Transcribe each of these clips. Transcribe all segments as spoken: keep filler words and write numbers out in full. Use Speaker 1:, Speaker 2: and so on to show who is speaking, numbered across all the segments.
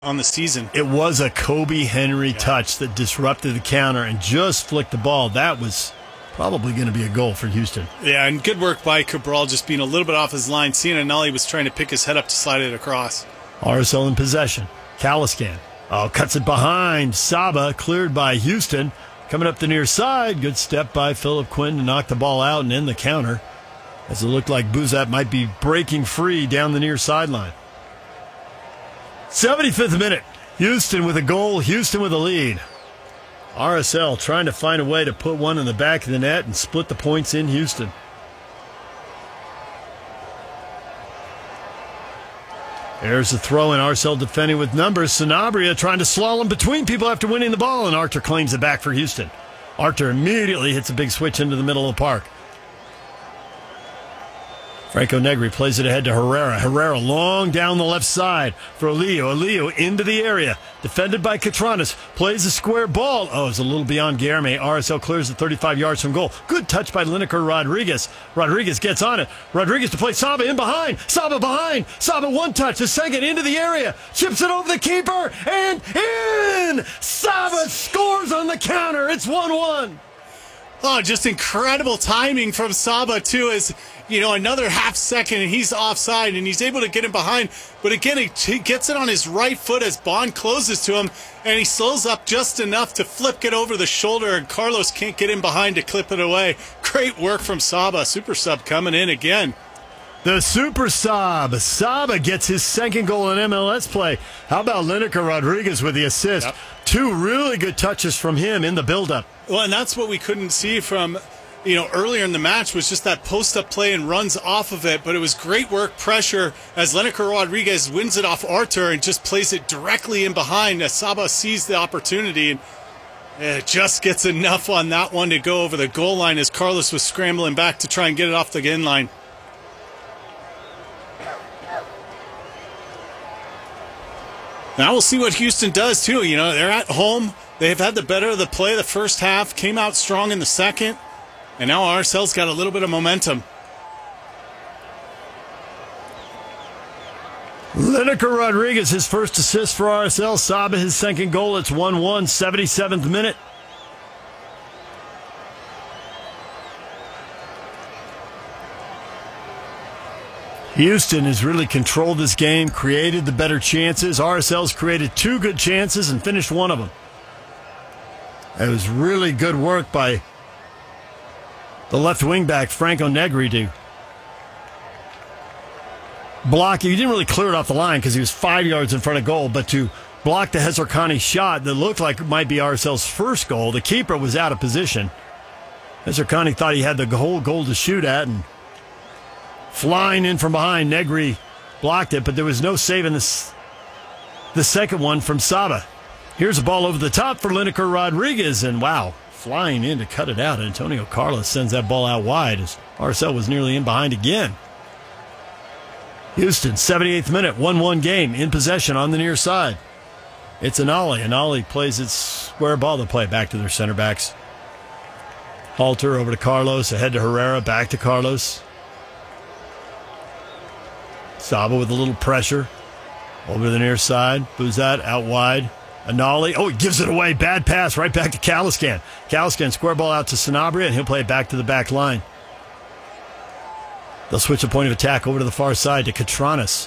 Speaker 1: on the season.
Speaker 2: It was a Kobe Henry yeah. touch that disrupted the counter and just flicked the ball. That was probably going to be a goal for Houston.
Speaker 1: Yeah, and good work by Cabral, just being a little bit off his line. Cianelli was trying to pick his head up to slide it across.
Speaker 2: R S L in possession. Caliscan. Oh, cuts it behind. Saba cleared by Houston. Coming up the near side. Good step by Philip Quinn to knock the ball out and end the counter, as it looked like Buzat might be breaking free down the near sideline. seventy-fifth minute. Houston with a goal. Houston with a lead. R S L trying to find a way to put one in the back of the net and split the points in Houston. There's the throw in. R S L defending with numbers. Sanabria trying to slalom between people after winning the ball, and Archer claims it back for Houston. Archer immediately hits a big switch into the middle of the park. Franco Negri plays it ahead to Herrera. Herrera long down the left side for Alio. Alio into the area. Defended by Catranas. Plays a square ball. Oh, it's a little beyond Guilherme. R S L clears it thirty-five yards from goal. Good touch by Lineker Rodriguez. Rodriguez gets on it. Rodriguez to play Saba in behind. Saba behind. Saba one touch. A second into the area. Chips it over the keeper. And in! Saba scores on the counter. It's one one.
Speaker 1: Oh, just incredible timing from Saba, too, as, you know, another half second and he's offside and he's able to get him behind. But again, he gets it on his right foot as Bond closes to him, and he slows up just enough to flip it over the shoulder, and Carlos can't get in behind to clip it away. Great work from Saba. Super sub coming in again.
Speaker 2: The super sub. Saba gets his second goal in M L S play. How about Lineker Rodriguez with the assist? Yep. Two really good touches from him in the build-up.
Speaker 1: Well, and that's what we couldn't see from, you know, earlier in the match, was just that post-up play and runs off of it. But it was great work, pressure, as Lineker Rodriguez wins it off Artur and just plays it directly in behind as Saba sees the opportunity. And it just gets enough on that one to go over the goal line as Carlos was scrambling back to try and get it off the end line. Now we'll see what Houston does, too. You know, they're at home. They've had the better of the play the first half, came out strong in the second, and now R S L's got a little bit of momentum.
Speaker 2: Lineker Rodriguez, his first assist for R S L. Saba, his second goal. It's one one, seventy-seventh minute. Houston has really controlled this game, created the better chances. R S L's created two good chances and finished one of them. It was really good work by the left wing back, Franco Negri, to block. He didn't really clear it off the line because he was five yards in front of goal, but to block the Hezarkhani shot that looked like it might be R S L's first goal. The keeper was out of position. Hezarkhani thought he had the whole goal to shoot at, and flying in from behind, Negri blocked it, but there was no saving this, the second one from Saba. Here's a ball over the top for Lineker Rodriguez, and wow, flying in to cut it out. Antonio Carlos sends that ball out wide as R S L was nearly in behind again. Houston, seventy-eighth minute, one one game, in possession on the near side. It's Anali. Anali plays its square ball. They'll play it back to their center backs. Halter over to Carlos, ahead to Herrera, back to Carlos. Saba with a little pressure over to the near side. Buzat out wide. Anali. Oh, he gives it away. Bad pass right back to Caliscan. Caliscan square ball out to Sanabria, and he'll play it back to the back line. They'll switch the point of attack over to the far side to Catranas.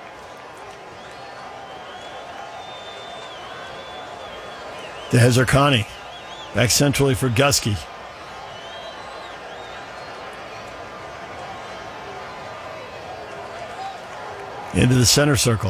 Speaker 2: To Hezarkhani. Back centrally for Gusky. Into the center circle.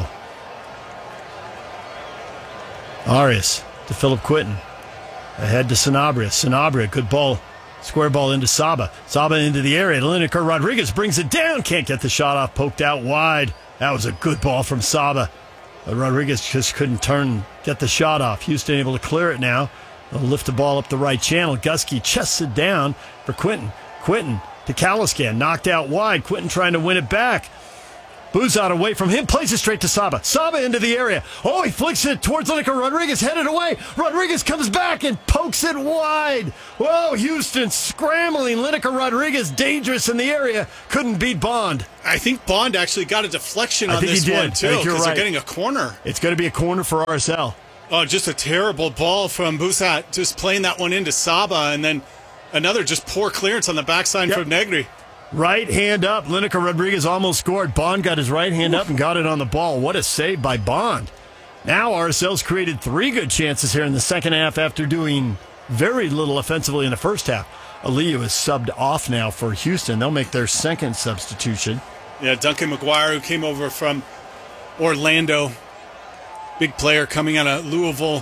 Speaker 2: Arias to Philip Quinton. Ahead to Sanabria. Sanabria, good ball. Square ball into Saba. Saba into the area. Lineker Rodriguez brings it down. Can't get the shot off. Poked out wide. That was a good ball from Saba. But Rodriguez just couldn't turn, get the shot off. Houston able to clear it now. They'll lift the ball up the right channel. Gusky chests it down for Quinton. Quinton to Caliscan. Knocked out wide. Quinton trying to win it back. Buzat away from him, plays it straight to Saba. Saba into the area. Oh, he flicks it towards Lineker Rodriguez, headed away. Rodriguez comes back and pokes it wide. Whoa, Houston scrambling. Lineker Rodriguez dangerous in the area. Couldn't beat Bond.
Speaker 1: I think Bond actually got a deflection
Speaker 2: I
Speaker 1: on
Speaker 2: think
Speaker 1: this
Speaker 2: he did.
Speaker 1: one, too,
Speaker 2: I think you're
Speaker 1: because
Speaker 2: right.
Speaker 1: they're getting a corner.
Speaker 2: It's going to be a corner for R S L.
Speaker 1: Oh, just a terrible ball from Buzat, just playing that one into Saba, and then another just poor clearance on the backside
Speaker 2: Yep.
Speaker 1: from Negri.
Speaker 2: Right hand up. Lineker Rodriguez almost scored. Bond got his right hand up and got it on the ball. What a save by Bond. Now R S L's created three good chances here in the second half after doing very little offensively in the first half. Aliyu is subbed off now for Houston. They'll make their second substitution.
Speaker 1: Yeah, Duncan McGuire, who came over from Orlando. Big player coming out of Louisville.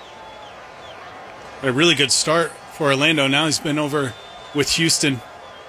Speaker 1: A really good start for Orlando. Now he's been over with Houston.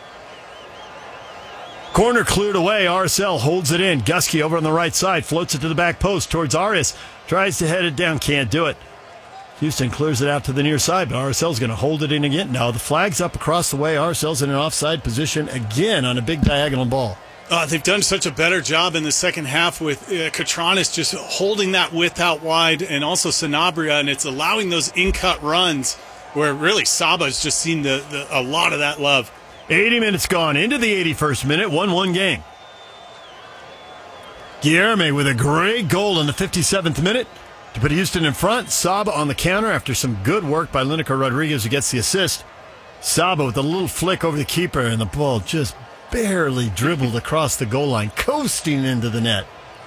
Speaker 2: Corner cleared away. R S L holds it in. Gusky over on the right side. Floats it to the back post towards Arias. Tries to head it down. Can't do it. Houston clears it out to the near side, but R S L's going to hold it in again. No, the flag's up across the way. R S L's in an offside position again on a big diagonal ball.
Speaker 1: Uh, they've done such a better job in the second half with uh, Catranis just holding that width out wide, and also Sanabria, and it's allowing those in-cut runs where really Saba's just seen the, the, a lot of that love.
Speaker 2: eighty minutes gone into the eighty-first minute, one one game. Guilherme with a great goal in the fifty-seventh minute to put Houston in front. Saba on the counter after some good work by Lineker Rodriguez, who gets the assist. Saba with a little flick over the keeper, and the ball just barely dribbled across the goal line, coasting into the net.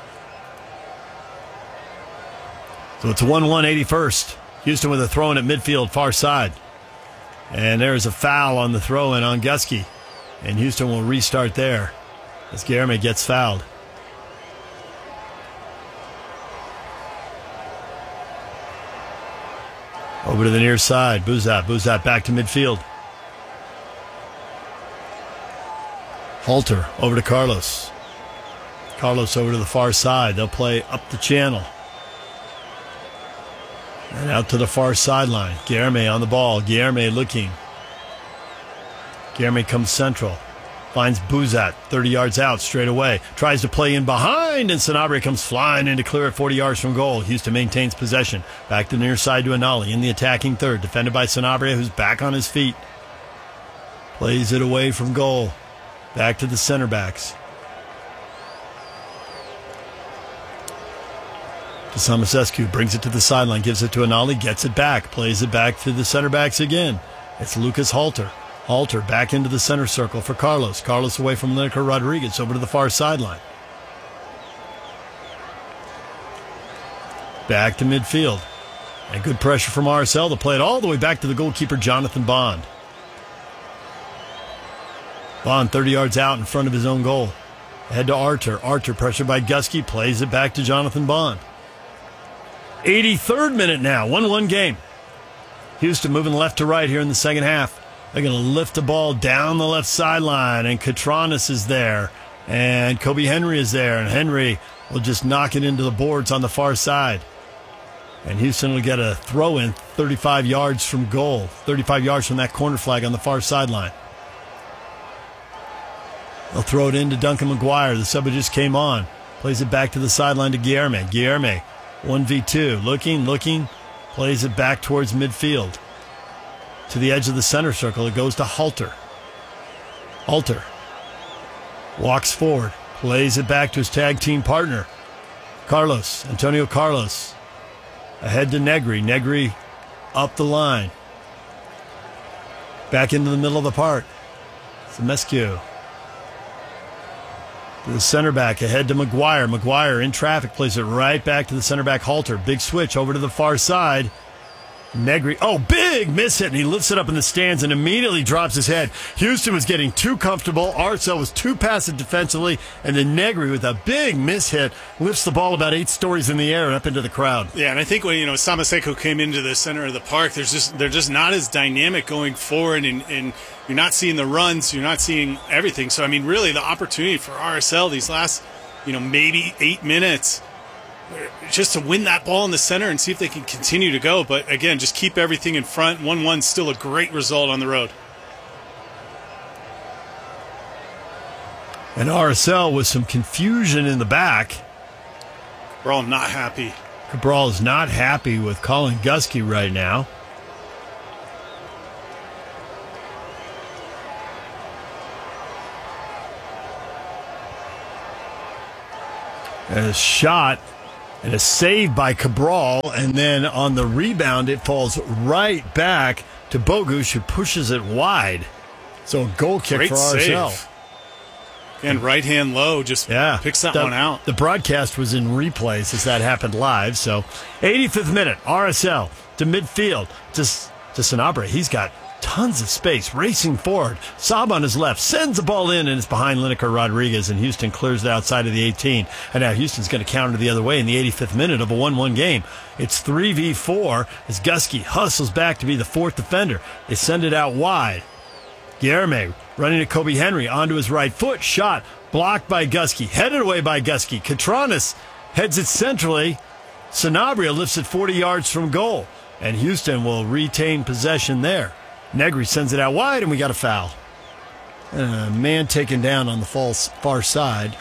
Speaker 2: So it's one one eighty-first. Houston with a throw-in at midfield, far side. And there's a foul on the throw-in on Gusky. And Houston will restart there as Guilherme gets fouled. Over to the near side. Buzat. Buzat back to midfield. Halter over to Carlos. Carlos over to the far side. They'll play up the channel. And out to the far sideline. Guilherme on the ball. Guilherme looking. Guilherme comes central. Finds Buzat thirty yards out straight away. Tries to play in behind, and Sanabria comes flying in to clear it forty yards from goal. Houston maintains possession. Back to the near side to Anali in the attacking third. Defended by Sanabria, who's back on his feet. Plays it away from goal. Back to the center backs. Samasescu brings it to the sideline, gives it to Anali, gets it back, plays it back to the center backs again. It's Lucas Halter. Halter back into the center circle for Carlos. Carlos away from Lineker Rodriguez over to the far sideline. Back to midfield. And good pressure from R S L to play it all the way back to the goalkeeper, Jonathan Bond. Bond thirty yards out in front of his own goal. Ahead to Arter. Arter pressured by Gusky, plays it back to Jonathan Bond. eighty-third minute now, one one game. Houston moving left to right here in the second half. They're going to lift the ball down the left sideline, and Catranis is there, and Kobe Henry is there, and Henry will just knock it into the boards on the far side. And Houston will get a throw in thirty-five yards from goal, thirty-five yards from that corner flag on the far sideline. They'll throw it into Duncan McGuire. The sub just came on. Plays it back to the sideline to Guilherme. Guilherme, one v two. Looking, looking. Plays it back towards midfield. To the edge of the center circle. It goes to Halter. Halter walks forward. Plays it back to his tag team partner, Carlos. Antonio Carlos. Ahead to Negri. Negri up the line. Back into the middle of the park. Semescu. The center back ahead to McGuire. McGuire in traffic plays it right back to the center back Halter. Big switch over to the far side. Negri. Oh, big miss hit, and he lifts it up in the stands and immediately drops his head. Houston was getting too comfortable. R S L was too passive defensively, and then Negri with a big miss hit lifts the ball about eight stories in the air and up into the crowd.
Speaker 1: Yeah, and I think when you know Samaseko came into the center of the park, there's just they're just not as dynamic going forward, and, and you're not seeing the runs, you're not seeing everything. So I mean, really, the opportunity for R S L these last, you know, maybe eight minutes. Just to win that ball in the center and see if they can continue to go. But again, just keep everything in front. one one still a great result on the road.
Speaker 2: And R S L with some confusion in the back.
Speaker 1: We're all not happy.
Speaker 2: Cabral is not happy with Colin Gusky right now. A shot and a save by Cabral, and then on the rebound, it falls right back to Bogusz, who pushes it wide. So a goal kick
Speaker 1: Great
Speaker 2: for R S L.
Speaker 1: save. And right hand low just
Speaker 2: yeah,
Speaker 1: picks that
Speaker 2: the,
Speaker 1: one out.
Speaker 2: The broadcast was in replays as that happened live. So eighty-fifth minute, R S L to midfield to, to Sanabria. He's got tons of space, racing forward. Saab on his left sends the ball in, and it's behind Lineker Rodriguez, and Houston clears it outside of the eighteen. And now Houston's going to counter the other way in the eighty-fifth minute of a one one game. It's three v four as Gusky hustles back to be the fourth defender. They send it out wide. Guilherme running to Kobe Henry onto his right foot. Shot blocked by Gusky. Headed away by Gusky. Katranis heads it centrally. Sanabria lifts it forty yards from goal. And Houston will retain possession there. Negri sends it out wide, and we got a foul. And a man taken down on the false far side.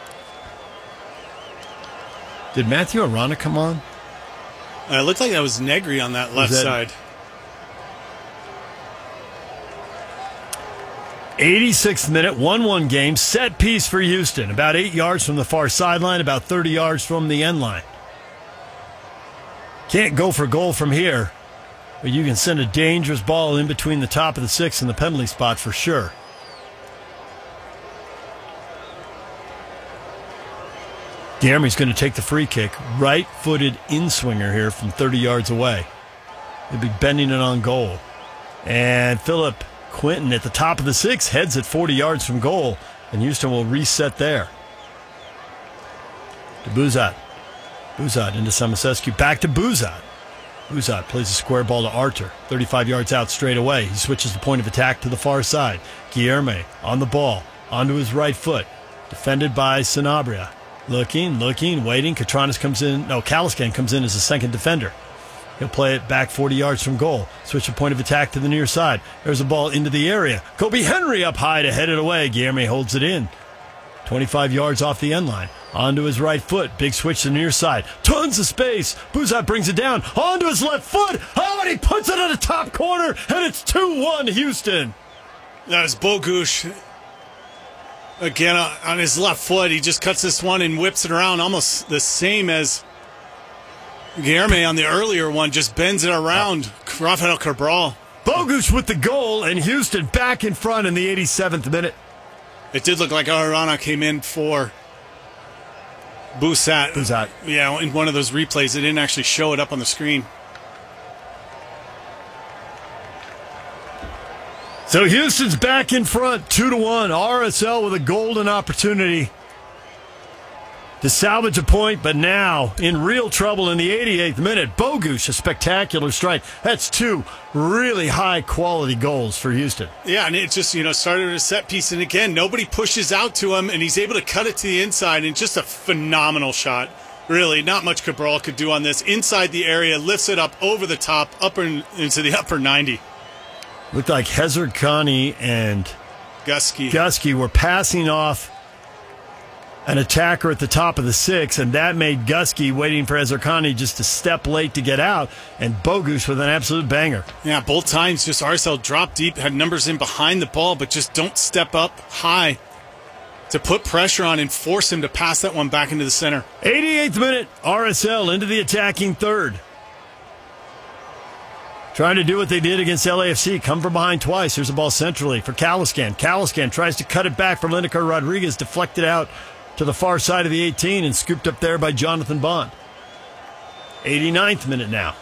Speaker 2: Did Matthew Arana come on?
Speaker 1: Uh, it looked like that was Negri on that left
Speaker 2: that-
Speaker 1: side.
Speaker 2: eighty-sixth minute, one one game, set piece for Houston. About eight yards from the far sideline, about thirty yards from the end line. Can't go for goal from here, but you can send a dangerous ball in between the top of the six and the penalty spot for sure. Guilherme's going to take the free kick. Right-footed in-swinger here from thirty yards away. He'll be bending it on goal. And Philip Quinton at the top of the six heads at forty yards from goal, and Houston will reset there. To Buzat. Buzat into Samasescu. Back to Buzat. Buzat plays a square ball to Arter. thirty-five yards out straight away. He switches the point of attack to the far side. Guilherme on the ball. Onto his right foot. Defended by Sanabria. Looking, looking, waiting. Katranis comes in. No, Kalaskan comes in as a second defender. He'll play it back forty yards from goal. Switch the point of attack to the near side. There's a ball into the area. Kobe Henry up high to head it away. Guilherme holds it in. twenty-five yards off the end line. Onto his right foot. Big switch to the near side. Tons of space. Buzat brings it down. Onto his left foot. Oh, and he puts it in the top corner. And it's two one Houston.
Speaker 1: That was Bogusz. Again, on his left foot. He just cuts this one and whips it around almost the same as Guilherme on the earlier one. Just bends it around. Rafael Cabral.
Speaker 2: Bogusz with the goal, and Houston back in front in the eighty-seventh minute.
Speaker 1: It did look like Arana came in for Buzat.
Speaker 2: Buzat.
Speaker 1: Yeah, in one of those replays. It didn't actually show it up on the screen.
Speaker 2: So Houston's back in front, two to one. R S L with a golden opportunity to salvage a point, but now in real trouble in the eighty-eighth minute. Bogusz, a spectacular strike. That's two really high-quality goals for Houston.
Speaker 1: Yeah, and it just, you know, started a set piece, and again, nobody pushes out to him, and he's able to cut it to the inside, and just a phenomenal shot. Really, not much Cabral could do on this. Inside the area, lifts it up over the top, upper into the upper ninety.
Speaker 2: Looked like Hezard Khani and
Speaker 1: Gusky.
Speaker 2: Gusky were passing off an attacker at the top of the six, and that made Gusky waiting for Hezard Khani just a step late to get out, and Bogusz with an absolute banger.
Speaker 1: Yeah, both times just R S L dropped deep, had numbers in behind the ball, but just don't step up high to put pressure on and force him to pass that one back into the center.
Speaker 2: eighty-eighth minute, R S L into the attacking third. Trying to do what they did against L A F C. Come from behind twice. Here's a ball centrally for Kalaskan. Kalaskan tries to cut it back for Lineker Rodriguez. Deflected out to the far side of the eighteen and scooped up there by Jonathan Bond. eighty-ninth minute now.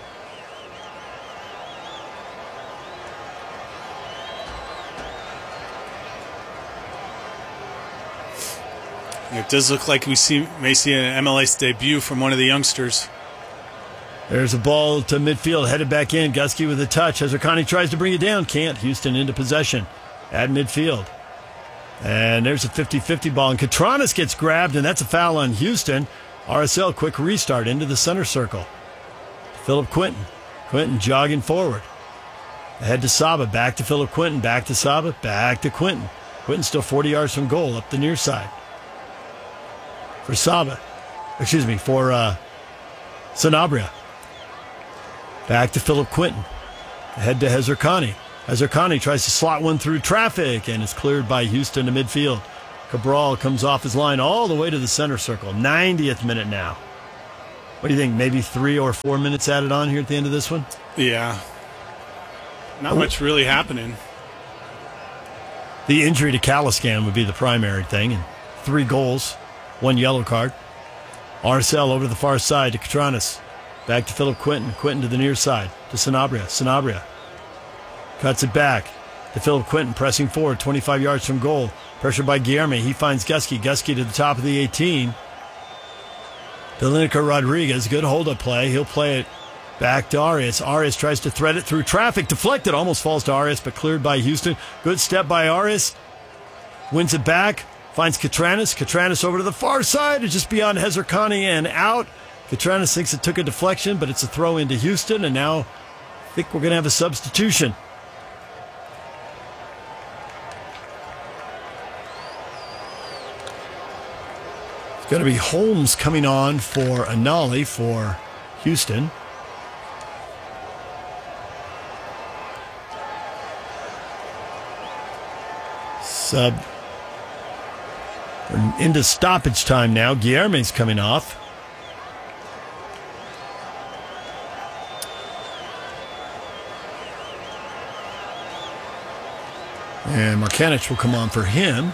Speaker 1: It does look like we see may see an M L S debut from one of the youngsters.
Speaker 2: There's a ball to midfield, headed back in. Gusky with a touch. Hezard Khani tries to bring it down. Can't. Houston into possession at midfield. And there's a fifty-fifty ball. And Katranis gets grabbed, and that's a foul on Houston. R S L, quick restart into the center circle. Philip Quinton. Quinton jogging forward. Ahead to Saba. Back to Philip Quinton. Back to Saba. Back to Quinton. Quinton still forty yards from goal up the near side. For Saba. Excuse me, for uh, Sanabria. Back to Philip Quinton. Ahead to Hezarkhani. Hezarkhani tries to slot one through traffic and is cleared by Houston to midfield. Cabral comes off his line all the way to the center circle. ninetieth minute now. What do you think? Maybe three or four minutes added on here at the end of this one?
Speaker 1: Yeah. Not oh. much really happening.
Speaker 2: The injury to Caliscan would be the primary thing. And three goals, one yellow card. R S L over to the far side to Katranis. Back to Philip Quinton. Quinton to the near side to Sanabria. Sanabria cuts it back to Philip Quinton, pressing forward, twenty-five yards from goal. Pressured by Guilherme. He finds Geske. Geske to the top of the eighteen. To Lineker Rodriguez. Good hold-up play. He'll play it back to Arias. Arias tries to thread it through traffic. Deflected. Almost falls to Arias, but cleared by Houston. Good step by Arias. Wins it back. Finds Katranis. Katranis over to the far side. It's just beyond Hezarkhani and out. Katranis thinks it took a deflection, but it's a throw into Houston, and now I think we're going to have a substitution. It's going to be Holmes coming on for Anali for Houston. Sub. We're into stoppage time now. Guilherme's coming off. And Markanich will come on for him.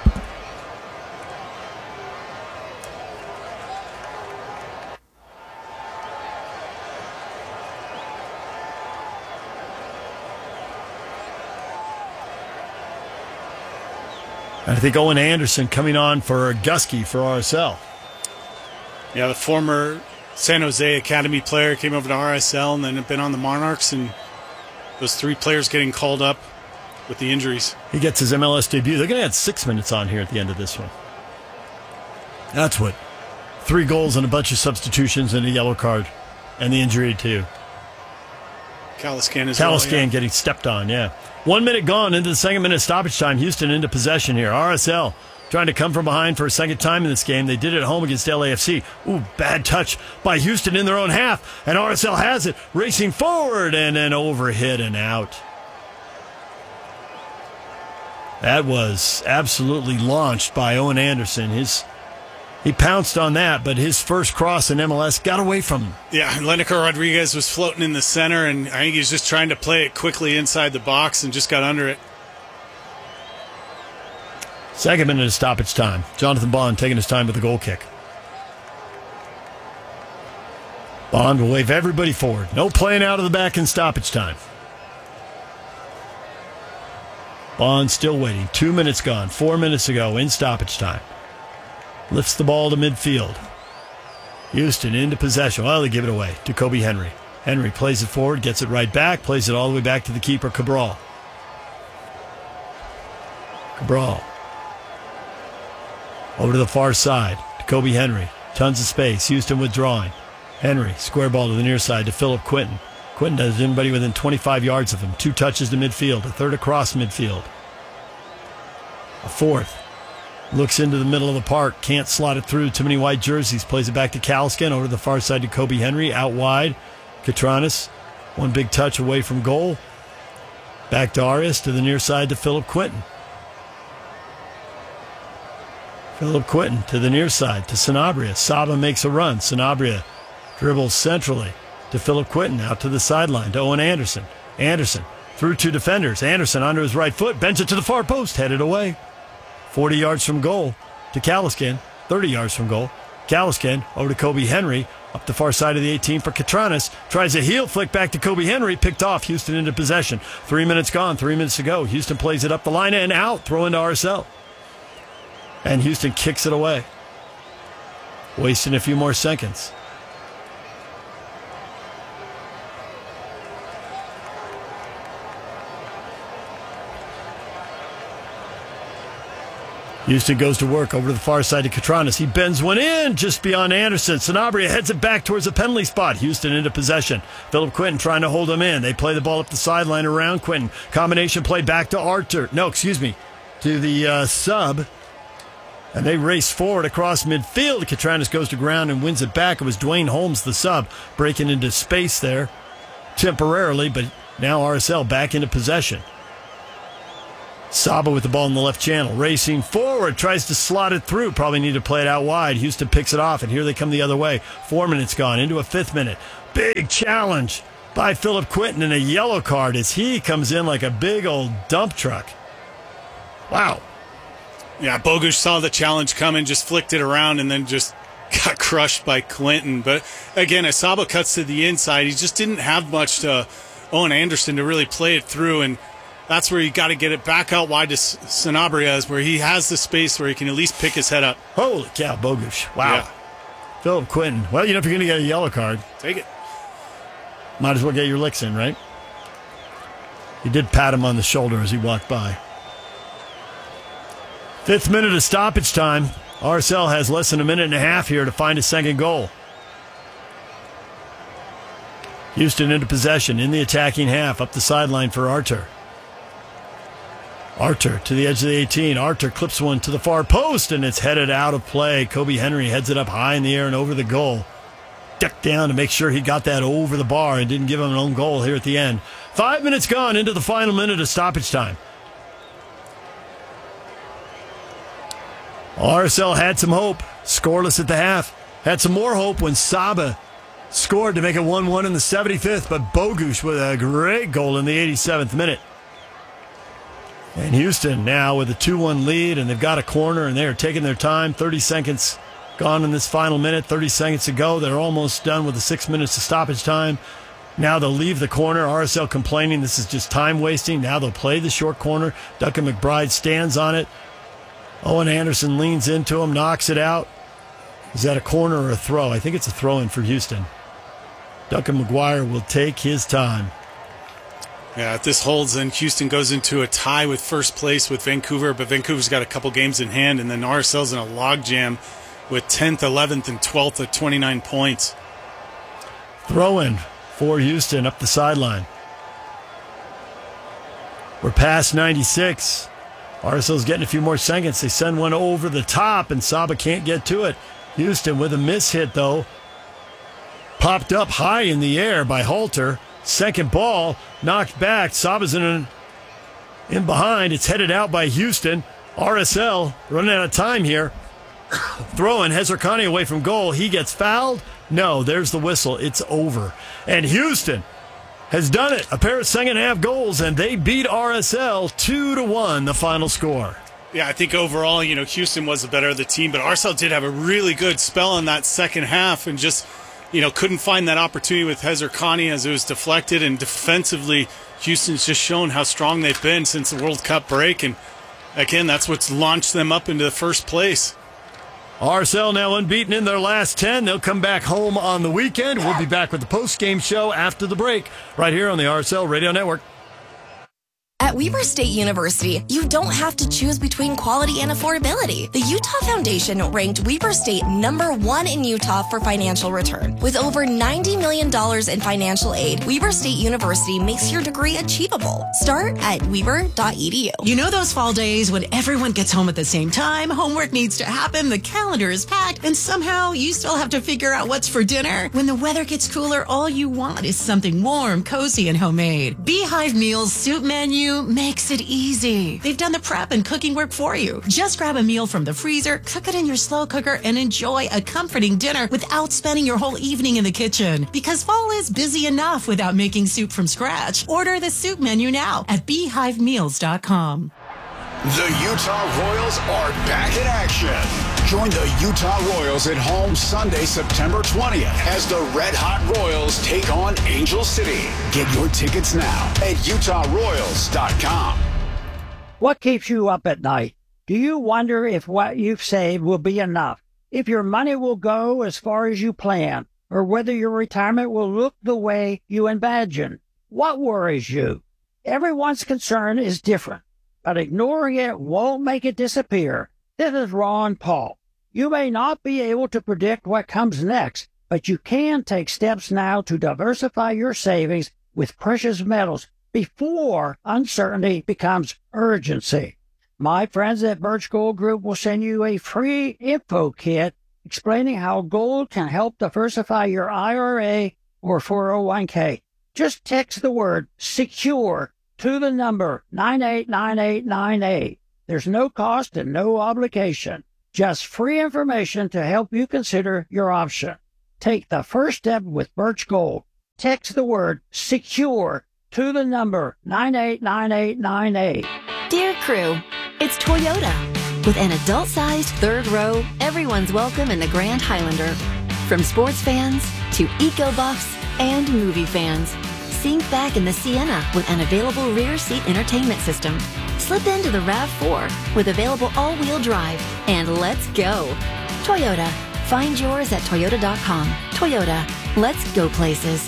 Speaker 2: I think Owen Anderson coming on for Geske for R S L.
Speaker 1: Yeah, the former San Jose Academy player came over to R S L and then had been on the Monarchs, and those three players getting called up with the injuries.
Speaker 2: He gets his M L S debut. They're going to add six minutes on here at the end of this one. That's what. Three goals and a bunch of substitutions and a yellow card. And the injury, too.
Speaker 1: Caliscan is
Speaker 2: Caliscan
Speaker 1: well, yeah.
Speaker 2: getting stepped on, yeah. One minute gone into the second minute stoppage time. Houston into possession here. R S L trying to come from behind for a second time in this game. They did it at home against L A F C. Ooh, bad touch by Houston in their own half. And R S L has it, racing forward and then overhit and out. That was absolutely launched by Owen Anderson. His He pounced on that, but his first cross in M L S got away from him.
Speaker 1: Yeah, Lineker Rodriguez was floating in the center, and I think he was just trying to play it quickly inside the box and just got under it.
Speaker 2: Second minute of stoppage time. Jonathan Bond taking his time with the goal kick. Bond will wave everybody forward. No playing out of the back in stoppage time. Bond still waiting. Two minutes gone. Four minutes ago in stoppage time. Lifts the ball to midfield. Houston into possession. Well, they give it away to Kobe Henry. Henry plays it forward, gets it right back, plays it all the way back to the keeper, Cabral. Cabral. Over to the far side to Kobe Henry. Tons of space. Houston withdrawing. Henry, square ball to the near side to Philip Quinton. Quinton does anybody within twenty-five yards of him. Two touches to midfield. A third across midfield. A fourth. Looks into the middle of the park. Can't slot it through. Too many white jerseys. Plays it back to Caliscan. Over to the far side to Kobe Henry. Out wide. Katranis. One big touch away from goal. Back to Arias. To the near side to Philip Quinton. Philip Quinton to the near side to Sanabria. Saba makes a run. Sanabria dribbles centrally to Philip Quinton. Out to the sideline to Owen Anderson. Anderson through two defenders. Anderson onto his right foot. Bends it to the far post. Headed away. forty yards from goal to Caliscan. thirty yards from goal. Caliscan over to Kobe Henry. Up the far side of the eighteen for Katranis. Tries a heel flick back to Kobe Henry. Picked off. Houston into possession. Three minutes gone. Three minutes to go. Houston plays it up the line and out. Throw into R S L. And Houston kicks it away. Wasting a few more seconds. Houston goes to work over to the far side to Katranis. He bends one in just beyond Anderson. Sanabria heads it back towards the penalty spot. Houston into possession. Philip Quinton trying to hold him in. They play the ball up the sideline around Quinton. Combination play back to Arthur. No, excuse me. to the uh, sub. And they race forward across midfield. Katranis goes to ground and wins it back. It was Dwayne Holmes, the sub, breaking into space there temporarily, but now R S L back into possession. Saba with the ball in the left channel, racing forward, tries to slot it through. Probably need to play it out wide. Houston picks it off, and here they come the other way. Four minutes gone, into a fifth minute. Big challenge by Philip Quinton, and a yellow card as he comes in like a big old dump truck. Wow.
Speaker 1: Yeah, Bogusz saw the challenge coming, just flicked it around, and then just got crushed by Quinton. But again, as Saba cuts to the inside, he just didn't have much to Owen Anderson to really play it through, and that's where you got to get it back out wide to Sanabria, where he has the space where he can at least pick his head up.
Speaker 2: Holy cow, Bogusz. Wow.
Speaker 1: Yeah.
Speaker 2: Philip Quinton. Well, you know, if you're going to get a yellow card,
Speaker 1: take it.
Speaker 2: Might as well get your licks in, right? He did pat him on the shoulder as he walked by. Fifth minute of stoppage time. R S L has less than a minute and a half here to find a second goal. Houston into possession in the attacking half, up the sideline for Artur. Artur to the edge of the eighteen. Artur clips one to the far post, and it's headed out of play. Kobe Henry heads it up high in the air and over the goal. Ducked down to make sure he got that over the bar and didn't give him an own goal here at the end. Five minutes gone into the final minute of stoppage time. R S L had some hope, scoreless at the half. Had some more hope when Saba scored to make it one one in the seventy-fifth, but Bogusz with a great goal in the eighty-seventh minute. And Houston now with a two one lead, and they've got a corner, and they are taking their time. thirty seconds gone in this final minute, thirty seconds to go. They're almost done with the six minutes of stoppage time. Now they'll leave the corner. R S L complaining this is just time wasting. Now they'll play the short corner. Duncan McBride stands on it. Owen Anderson leans into him, knocks it out. Is that a corner or a throw? I think it's a throw-in for Houston. Duncan McGuire will take his time.
Speaker 1: Yeah, if this holds, then Houston goes into a tie with first place with Vancouver, but Vancouver's got a couple games in hand, and then R S L's in a logjam with tenth, eleventh, and twelfth at twenty-nine points.
Speaker 2: Throw-in for Houston up the sideline. We're past ninety-six. R S L's getting a few more seconds. They send one over the top, and Saba can't get to it. Houston with a miss hit, though. Popped up high in the air by Halter. Second ball, knocked back. Saba's in, in behind. It's headed out by Houston. R S L running out of time here. Throwing Hezarkhani away from goal. He gets fouled. No, there's the whistle. It's over. And Houston has done it. A pair of second-half goals, and they beat R S L two to one, the final score.
Speaker 1: Yeah, I think overall, you know, Houston was the better of the team, but R S L did have a really good spell in that second half and just, you know, couldn't find that opportunity with Hezarkhani as it was deflected. And defensively, Houston's just shown how strong they've been since the World Cup break. And again, that's what's launched them up into the first place.
Speaker 2: R S L now unbeaten in their last ten. They'll come back home on the weekend. We'll be back with the post-game show after the break right here on the R S L Radio Network.
Speaker 3: At Weber State University, you don't have to choose between quality and affordability. The Utah Foundation ranked Weber State number one in Utah for financial return. With over ninety million dollars in financial aid, Weber State University makes your degree achievable. Start at weber dot e d u.
Speaker 4: You know those fall days when everyone gets home at the same time, homework needs to happen, the calendar is packed, and somehow you still have to figure out what's for dinner? When the weather gets cooler, all you want is something warm, cozy, and homemade. Beehive Meals Soup Menu makes it easy. They've done the prep and cooking work for you. Just grab a meal from the freezer, cook it in your slow cooker, and enjoy a comforting dinner without spending your whole evening in the kitchen. Because fall is busy enough without making soup from scratch. Order the soup menu now at beehive meals dot com.
Speaker 5: The Utah Royals are back in action. Join the Utah Royals at home Sunday, September twentieth, as the Red Hot Royals take on Angel City. Get your tickets now at utah royals dot com.
Speaker 6: What keeps you up at night? Do you wonder if what you've saved will be enough? If your money will go as far as you plan? Or whether your retirement will look the way you imagine? What worries you? Everyone's concern is different, but ignoring it won't make it disappear. This is Ron Paul. You may not be able to predict what comes next, but you can take steps now to diversify your savings with precious metals before uncertainty becomes urgency. My friends at Birch Gold Group will send you a free info kit explaining how gold can help diversify your I R A or four oh one k. Just text the word SECURE to the number nine eight nine eight nine eight. There's no cost and no obligation. Just free information to help you consider your option. Take the first step with Birch Gold. Text the word SECURE to the number nine eight nine eight nine eight.
Speaker 7: Dear crew, it's Toyota. With an adult-sized third row, everyone's welcome in the Grand Highlander. From sports fans to eco-buffs and movie fans. Sink back in the Sienna with an available rear seat entertainment system. Slip into the RAV four with available all-wheel drive. And let's go. Toyota. Find yours at toyota dot com. Toyota. Let's go places.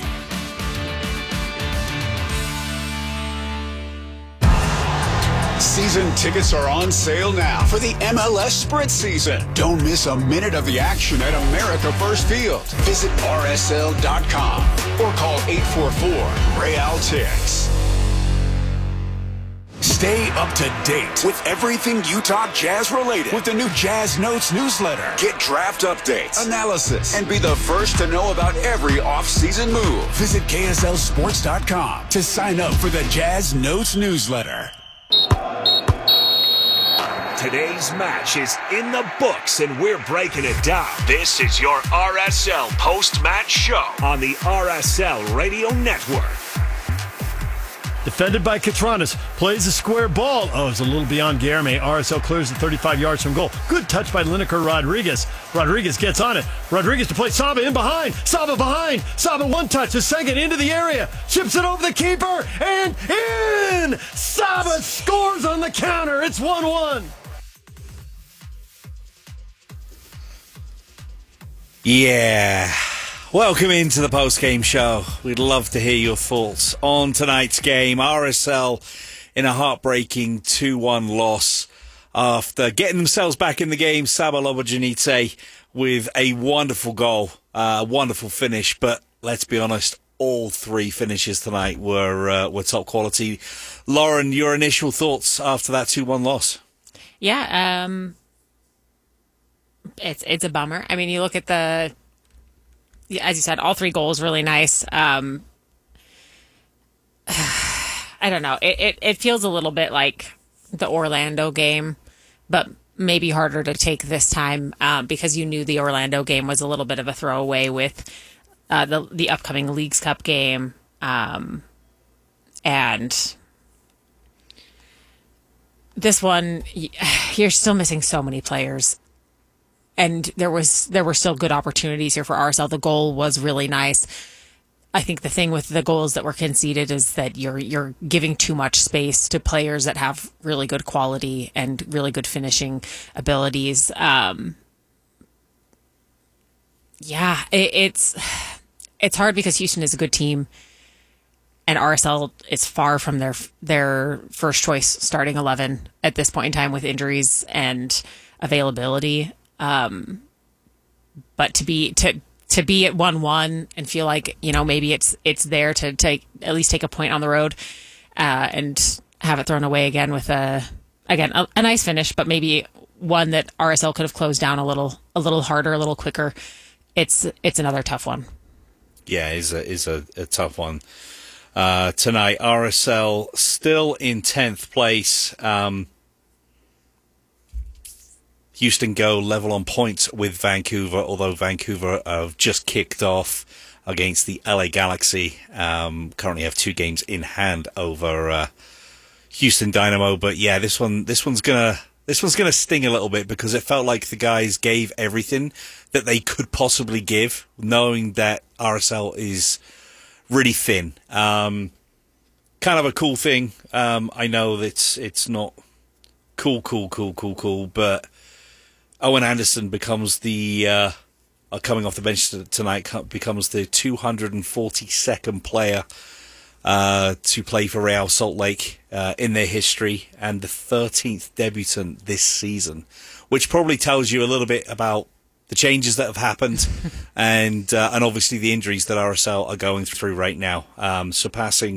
Speaker 5: Season tickets are on sale now for the M L S Sprint season. Don't miss a minute of the action at America First Field. Visit R S L dot com or call eight four four, Real Tix. Stay up to date with everything Utah Jazz related with the new Jazz Notes newsletter. Get draft updates, analysis, and be the first to know about every off-season move. Visit K S L sports dot com to sign up for the Jazz Notes newsletter.
Speaker 8: Today's match is in the books, and we're breaking it down. This is your R S L post-match show on the R S L Radio Network.
Speaker 2: Defended by Katranis, plays a square ball. Oh, it's a little beyond Guilherme. R S L clears it thirty-five yards from goal. Good touch by Lineker Rodriguez. Rodriguez gets on it. Rodriguez to play Saba in behind. Saba behind. Saba one touch, a second into the area. Chips it over the keeper and in! Saba scores on the counter. It's one one.
Speaker 9: Yeah. Welcome into the post-game show. We'd love to hear your thoughts on tonight's game. R S L in a heartbreaking two one loss after getting themselves back in the game. Saba Lobojanite with a wonderful goal, a uh, wonderful finish. But let's be honest, all three finishes tonight were uh, were top quality. Lauren, your initial thoughts after that two one loss?
Speaker 10: Yeah, um, it's it's a bummer. I mean, you look at the. As you said, all three goals really nice. Um, I don't know. It, it it feels a little bit like the Orlando game, but maybe harder to take this time um, because you knew the Orlando game was a little bit of a throwaway with uh, the the upcoming Leagues Cup game, um, and this one you're still missing so many players. And there was there were still good opportunities here for R S L. The goal was really nice. I think the thing with the goals that were conceded is that you're you're giving too much space to players that have really good quality and really good finishing abilities. Um, yeah, it, it's it's hard because Houston is a good team, and R S L is far from their their first choice starting eleven at this point in time with injuries and availability. Um, but to be to to be at one one and feel like, you know, maybe it's it's there to take at least take a point on the road uh, and have it thrown away again with a again a, a nice finish, but maybe one that R S L could have closed down a little a little harder, a little quicker. It's it's another tough one.
Speaker 9: Yeah, is a is a, a tough one uh, tonight. R S L still in tenth place. Um, Houston go level on points with Vancouver, although Vancouver have just kicked off against the L A Galaxy. Um, currently have two games in hand over uh, Houston Dynamo. But yeah, this one, this one's gonna, this one's gonna sting a little bit because it felt like the guys gave everything that they could possibly give, knowing that R S L is really thin. Um, kind of a cool thing. Um, I know that it's it's not cool, cool, cool, cool, cool, but Owen Anderson becomes the, uh, uh, coming off the bench tonight, becomes the two hundred forty-second player uh, to play for Real Salt Lake uh, in their history, and the thirteenth debutant this season, which probably tells you a little bit about the changes that have happened and uh, and obviously the injuries that R S L are going through right now. Um, surpassing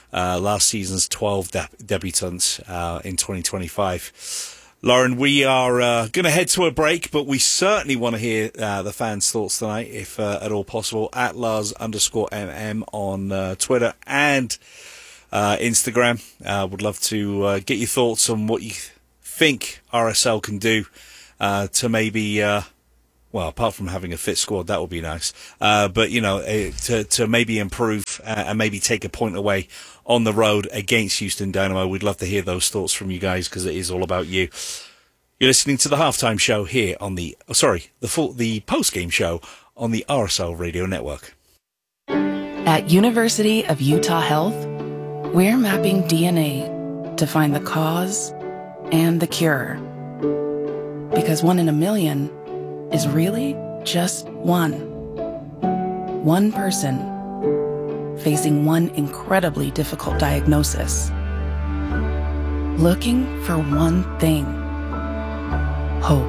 Speaker 9: uh, last season's twelve de- debutants uh, in twenty twenty-five. Lauren, we are uh, going to head to a break, but we certainly want to hear uh, the fans' thoughts tonight, if uh, at all possible, at Lars underscore MM on uh, Twitter and uh, Instagram. Uh, would love to uh, get your thoughts on what you think R S L can do uh, to maybe, uh, well, apart from having a fit squad, that would be nice, uh, but, you know, uh, to, to maybe improve uh, and maybe take a point away on the road against Houston Dynamo. We'd love to hear those thoughts from you guys, because it is all about you. You're listening to the halftime show here on the, oh, sorry, the full, the post-game show on the R S L Radio Network.
Speaker 11: At University of Utah Health, we're mapping D N A to find the cause and the cure. Because one in a million is really just one. One person facing one incredibly difficult diagnosis, looking for one thing: hope.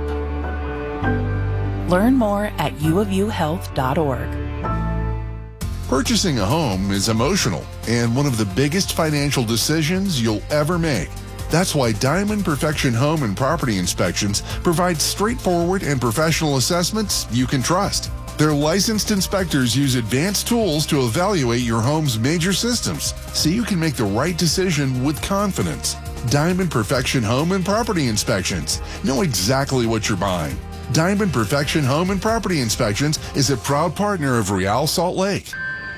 Speaker 11: Learn more at u of u health dot org.
Speaker 12: Purchasing a home is emotional and one of the biggest financial decisions you'll ever make. That's why Diamond Perfection Home and Property Inspections provide straightforward and professional assessments you can trust. Their licensed inspectors use advanced tools to evaluate your home's major systems, so you can make the right decision with confidence. Diamond Perfection Home and Property Inspections. Know exactly what you're buying. Diamond Perfection Home and Property Inspections is a proud partner of Real Salt Lake.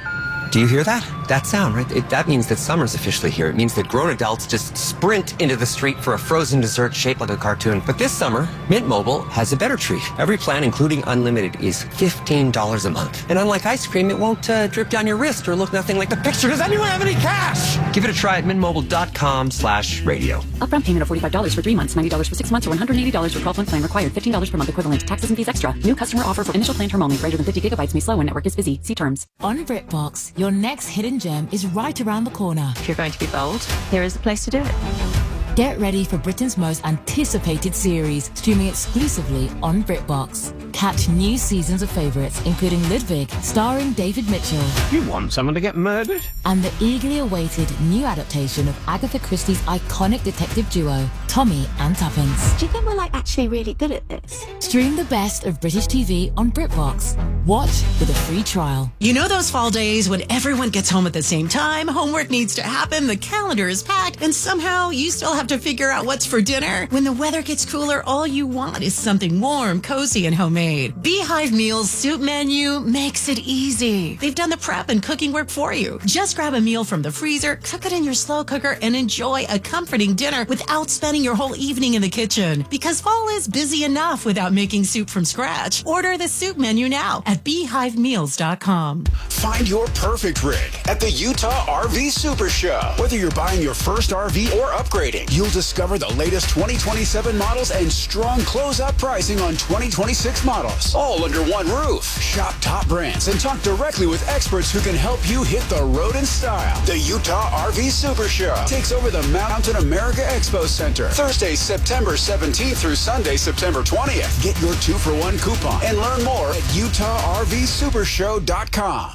Speaker 13: Do you hear that? That sound, right? It, that means that summer's officially here. It means that grown adults just sprint into the street for a frozen dessert shaped like a cartoon. But this summer, Mint Mobile has a better treat. Every plan, including unlimited, is fifteen dollars a month. And unlike ice cream, it won't uh, drip down your wrist or look nothing like the picture. Does anyone have any cash? Give it a try at mintmobile.com slash radio.
Speaker 14: Upfront payment of forty-five dollars for three months, ninety dollars for six months, or one hundred eighty dollars for twelve-month plan required. fifteen dollars per month equivalent. Taxes and fees extra. New customer offer for initial plan term only. Greater than fifty gigabytes may slow when network is busy. See terms.
Speaker 15: On BritBox, your next hidden gem is right around the corner.
Speaker 16: If you're going to be bold, here is the place to do it.
Speaker 15: Get ready for Britain's most anticipated series, streaming exclusively on BritBox. Catch new seasons of favourites, including Ludwig, starring David Mitchell.
Speaker 17: You want someone to get murdered?
Speaker 15: And the eagerly awaited new adaptation of Agatha Christie's iconic detective duo, Tommy and Tuppence.
Speaker 16: Do you think we're like actually really good at this?
Speaker 15: Stream the best of British T V on BritBox. Watch with a free trial.
Speaker 4: You know those fall days when everyone gets home at the same time, homework needs to happen, the calendar is packed, and somehow you still have to figure out what's for dinner? When the weather gets cooler, all you want is something warm, cozy, and homemade. Beehive Meals Soup Menu makes it easy. They've done the prep and cooking work for you. Just grab a meal from the freezer, cook it in your slow cooker, and enjoy a comforting dinner without spending your whole evening in the kitchen. Because fall is busy enough without making soup from scratch. Order the soup menu now at beehive meals dot com.
Speaker 5: Find your perfect rig at the Utah R V Super Show. Whether you're buying your first R V or upgrading, you'll discover the latest twenty twenty-seven models and strong closeout pricing on twenty twenty-six models, all under one roof. Shop top brands and talk directly with experts who can help you hit the road in style. The Utah R V Super Show takes over the Mountain America Expo Center Thursday, September seventeenth through Sunday, September twentieth. Get your two for one coupon and learn more at utah r v super show dot com.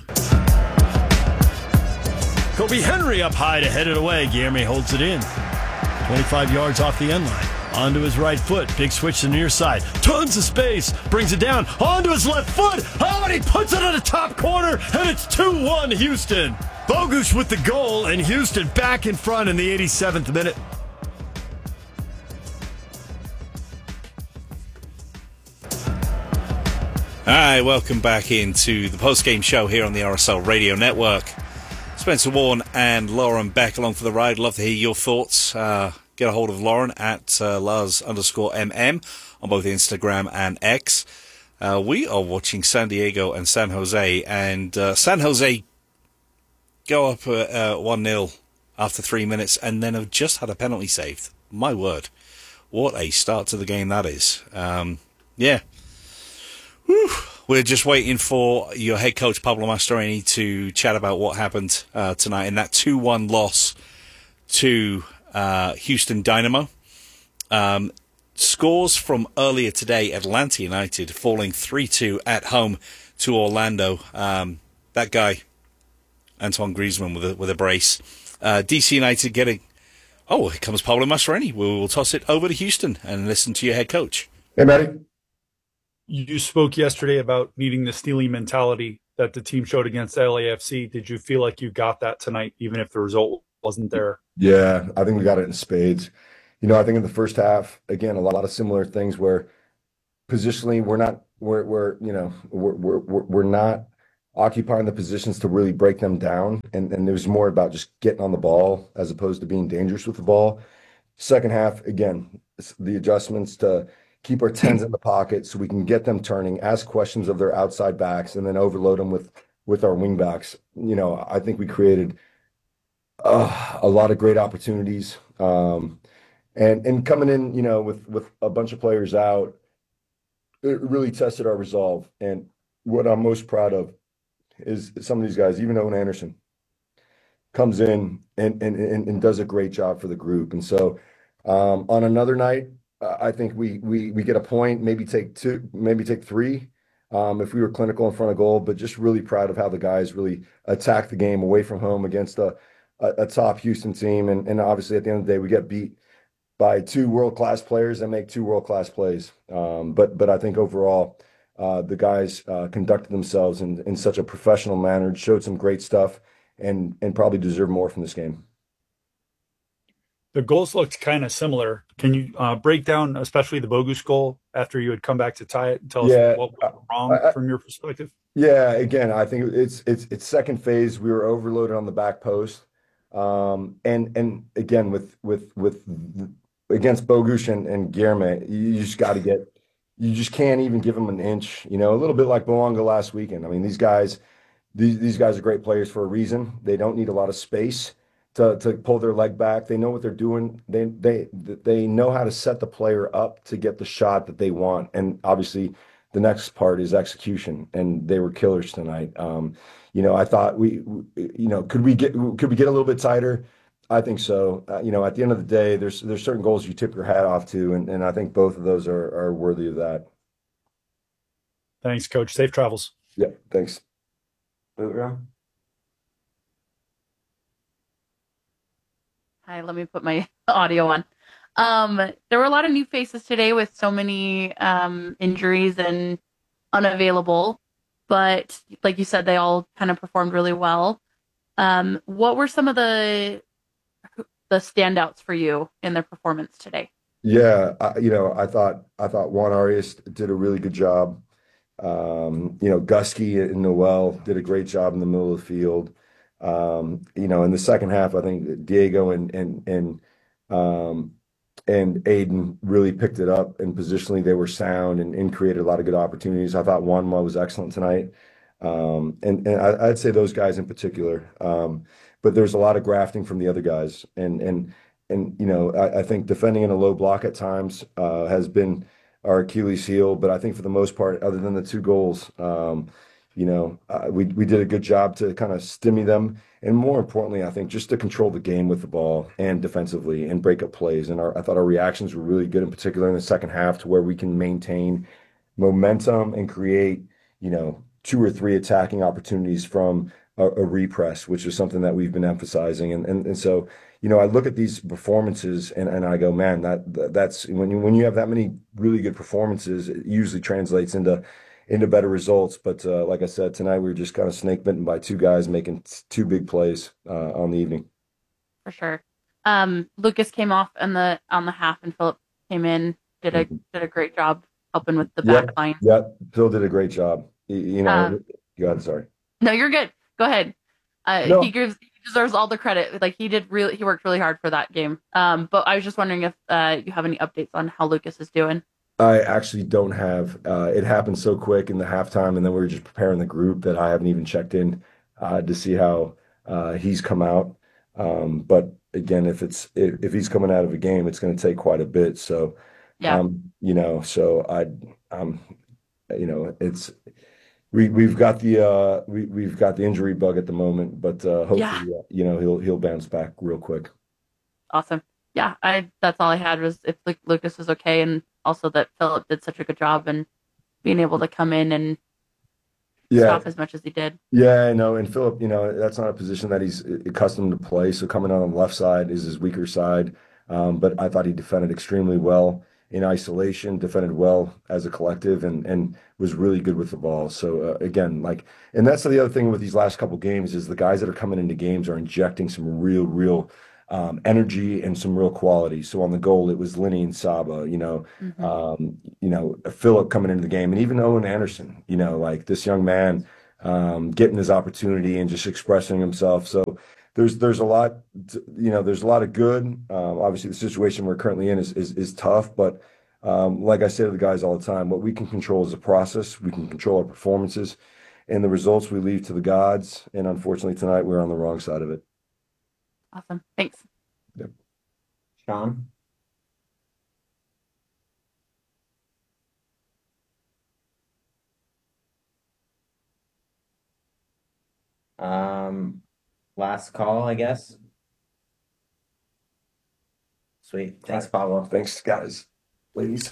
Speaker 2: Kobe Henry up high to head it away. Guilherme holds it in. twenty-five yards off the end line. Onto his right foot. Big switch to the near side. Tons of space. Brings it down. Onto his left foot. Oh, and he puts it in the top corner. And it's two one Houston. Bogusz with the goal. And Houston back in front in the eighty-seventh minute.
Speaker 9: Hi, welcome back into the post-game show here on the R S L Radio Network. Spencer Warne and Lauren Beck along for the ride. Love to hear your thoughts. Uh, get a hold of Lauren at uh, Lars underscore MM on both Instagram and X. Uh, we are watching San Diego and San Jose, and uh, San Jose go up uh, uh, one nil after three minutes and then have just had a penalty saved. My word. What a start to the game that is. Um, yeah. Whew. We're just waiting for your head coach, Pablo Mastroeni, to chat about what happened uh, tonight in that two one loss to uh, Houston Dynamo. Um, scores from earlier today, Atlanta United falling three two at home to Orlando. Um, that guy, Antoine Griezmann, with a, with a brace. Uh, D C United getting... Oh, here comes Pablo Mastroeni. We'll, we'll toss it over to Houston and listen to your head coach.
Speaker 18: Hey, Matty.
Speaker 19: You spoke yesterday about needing the stealing mentality that the team showed against L A F C. Did you feel like you got that tonight, even if the result wasn't there?
Speaker 18: Yeah, I think we got it in spades. You know, I think in the first half, again, a lot of similar things where positionally we're not, we're, we're you know, we're, we're, we're not occupying the positions to really break them down. And, and it was more about just getting on the ball as opposed to being dangerous with the ball. Second half, again, the adjustments to keep our tens in the pocket so we can get them turning, ask questions of their outside backs, and then overload them with, with our wing backs. You know, I think we created uh, a lot of great opportunities. Um, and, and coming in, you know, with, with a bunch of players out, it really tested our resolve. And what I'm most proud of is some of these guys, even Owen Anderson, comes in and, and, and, and does a great job for the group. And so um, on another night, uh, I think we, we, we get a point, maybe take two, maybe take three um, if we were clinical in front of goal, but just really proud of how the guys really attacked the game away from home against a, a, a top Houston team. And, and obviously at the end of the day, we get beat by two world-class players that make two world-class plays. Um, but, but I think overall, Uh, the guys uh, conducted themselves in, in such a professional manner, showed some great stuff, and and probably deserve more from this game.
Speaker 19: The goals looked kind of similar. Can you uh, break down, especially the Bogus goal, after you had come back to tie it, and tell
Speaker 18: Yeah,
Speaker 19: us what went wrong
Speaker 18: I, I,
Speaker 19: from your perspective?
Speaker 18: Yeah, again, I think it's it's it's second phase. We were overloaded on the back post, um, and and again with with with against Bogus and, and Guilherme, you just got to get. You just can't even give them an inch, you know, a little bit like Boanga last weekend. I mean, these guys, these, these guys are great players for a reason. They don't need a lot of space to, to pull their leg back. They know what they're doing. They, they, they know how to set the player up to get the shot that they want. And obviously the next part is execution, and they were killers tonight. Um, you know, I thought we, you know, could we get, could we get a little bit tighter? I think so. Uh, you know, at the end of the day, there's there's certain goals you tip your hat off to, and, and I think both of those are, are worthy of that.
Speaker 19: Thanks, Coach. Safe travels.
Speaker 18: Yeah, thanks.
Speaker 20: Hi, let me put my audio on. Um, there were a lot of new faces today with so many um, injuries and unavailable, but like you said, they all kind of performed really well. Um, what were some of the the standouts for you in their performance today?
Speaker 18: Yeah, I, you know, I thought I thought Juan Arias did a really good job. Um, you know, Gusky and Noel did a great job in the middle of the field. Um, you know, in the second half, I think Diego and and and um, and Aiden really picked it up, and positionally they were sound and, and created a lot of good opportunities. I thought Juanma was excellent tonight. Um, and, and I, I'd say those guys in particular. Um, but there's a lot of grafting from the other guys. And, and, and you know, I, I think defending in a low block at times uh, has been our Achilles heel. But I think for the most part, other than the two goals, um, you know, uh, we, we did a good job to kind of stimmy them. And more importantly, I think just to control the game with the ball and defensively and break up plays. And our, I thought our reactions were really good, in particular in the second half, to where we can maintain momentum and create, you know, two or three attacking opportunities from a, a repress, which is something that we've been emphasizing. And, and, and so, you know, I look at these performances and, and I go, man, that that's when you, when you have that many really good performances, it usually translates into, into better results. But uh, like I said, tonight we were just kind of snake bitten by two guys making two big plays uh, on the evening.
Speaker 20: For sure. Um, Lucas came off on the, on the half, and Philip came in, did a, mm-hmm. did a great job helping with the back
Speaker 18: yep,
Speaker 20: line.
Speaker 18: Yeah, Phil did a great job. You know, um, go ahead, sorry.
Speaker 20: No, you're good. Go ahead. Uh,
Speaker 18: no.
Speaker 20: He gives he deserves all the credit. Like he did really, he worked really hard for that game. Um, but I was just wondering if uh, you have any updates on how Lucas is doing.
Speaker 18: I actually don't have. Uh, it happened so quick in the halftime, and then we were just preparing the group that I haven't even checked in uh, to see how uh, he's come out. Um, but again, if it's if, if he's coming out of a game, it's going to take quite a bit. So,
Speaker 20: yeah,
Speaker 18: um, you know, so I, um, you know, it's. We we've got the uh we we've got the injury bug at the moment, but uh, hopefully yeah. uh, you know he'll he'll bounce back real quick.
Speaker 20: Awesome. Yeah, I that's all I had was if Lucas was okay, and also that Philip did such a good job and being able to come in and
Speaker 18: Yeah.
Speaker 20: stop as much as he did.
Speaker 18: Yeah, I know. And Philip, you know, that's not a position that he's accustomed to play. So coming out on the left side is his weaker side. Um, but I thought he defended extremely well in isolation, defended well as a collective, and and was really good with the ball. So uh, again, like, and that's the other thing with these last couple games is the guys that are coming into games are injecting some real, real um, energy and some real quality. So on the goal, it was Lenny and Saba, you know,
Speaker 20: Mm-hmm.
Speaker 18: um, you know, Philip coming into the game, and even Owen Anderson, you know, like this young man um, getting his opportunity and just expressing himself. So there's there's a lot, to, you know, there's a lot of good. Um, obviously, the situation we're currently in is is, is tough, but um, like I say to the guys all the time, what we can control is the process. We can control our performances, and the results we leave to the gods. And unfortunately, tonight we're on the wrong side of it.
Speaker 20: Awesome. Thanks.
Speaker 18: Yep.
Speaker 21: Sean? Um, last call, I guess. Sweet. Thanks, Pablo.
Speaker 18: Thanks, guys. Ladies.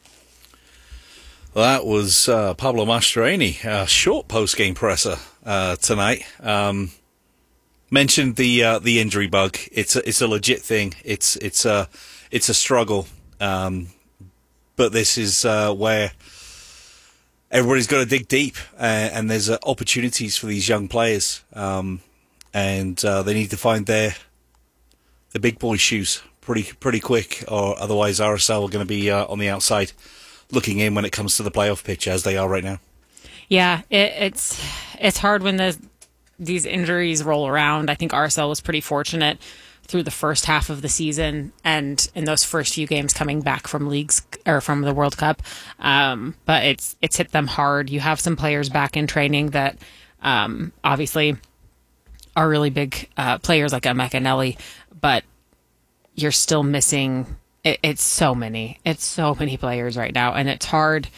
Speaker 9: Well, that was uh, Pablo Mastroeni, a short post-game presser uh, tonight. Um, mentioned the uh, the injury bug. It's a, it's a legit thing. It's it's a it's a struggle. Um, but this is uh, where everybody's got to dig deep, uh, and there's uh, opportunities for these young players, um, and uh, they need to find their the big boy shoes pretty pretty quick, or otherwise R S L are going to be uh, on the outside looking in when it comes to the playoff picture, as they are right now.
Speaker 10: Yeah, it, it's it's hard when the these injuries roll around. I think R S L was pretty fortunate through the first half of the season and in those first few games coming back from leagues or from the World Cup. Um, but it's it's hit them hard. You have some players back in training that um, obviously are really big uh, players like Emeka and Nelly, but you're still missing. It, it's so many. It's so many players right now, and it's hard.